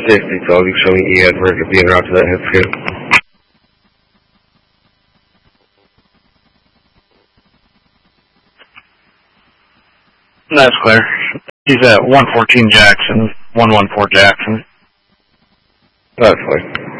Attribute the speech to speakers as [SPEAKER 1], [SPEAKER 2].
[SPEAKER 1] Safety call, you show me Edward being out to that head field.
[SPEAKER 2] That's clear. He's at 114 Jackson, 114 Jackson.
[SPEAKER 1] That's clear.